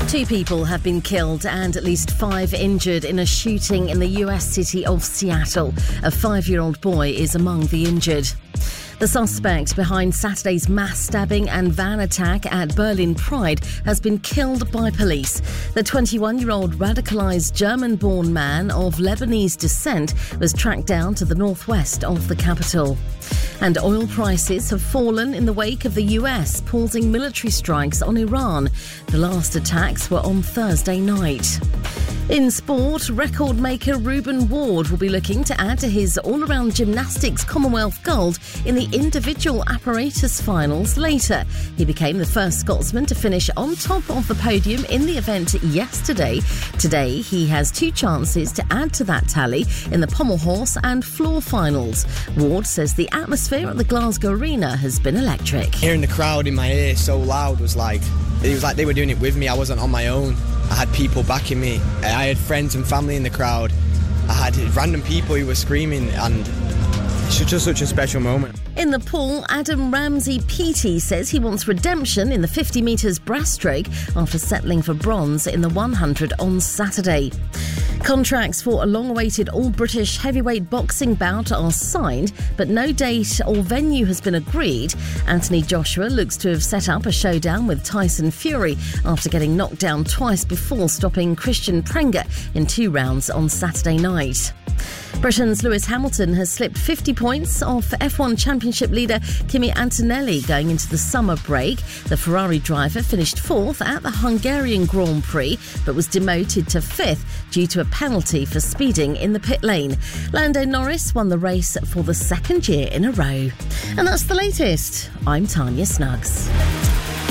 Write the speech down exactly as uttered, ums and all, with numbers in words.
Two people have been killed and at least five injured in a shooting in the U S city of Seattle. A five-year-old boy is among the injured. The suspect behind Saturday's mass stabbing and van attack at Berlin Pride has been killed by police. The twenty-one-year-old radicalised German-born man of Lebanese descent was tracked down to the northwest of the capital. And oil prices have fallen in the wake of the U S pausing military strikes on Iran. The last attacks were on Thursday night. In sport, record maker Reuben Ward will be looking to add to his all-around gymnastics Commonwealth gold in the individual apparatus finals later. He became the first Scotsman to finish on top of the podium in the event yesterday. Today, he has two chances to add to that tally in the pommel horse and floor finals. Ward says the atmosphere at the Glasgow Arena has been electric. Hearing the crowd in my ear so loud was like, it was like they were doing it with me. I wasn't on my own. I had people backing me. I had friends and family in the crowd. I had random people who were screaming, and it's just such a special moment. In the pool, Adam Ramsey Peaty says he wants redemption in the fifty metres breaststroke after settling for bronze in the one hundred on Saturday. Contracts for a long-awaited all-British heavyweight boxing bout are signed, but no date or venue has been agreed. Anthony Joshua looks to have set up a showdown with Tyson Fury after getting knocked down twice before stopping Christian Prenga in two rounds on Saturday night. Britain's Lewis Hamilton has slipped fifty points off F one Championship leader Kimi Antonelli going into the summer break. The Ferrari driver finished fourth at the Hungarian Grand Prix but was demoted to fifth due to a penalty for speeding in the pit lane. Lando Norris won the race for the second year in a row. And that's the latest. I'm Tanya Snuggs.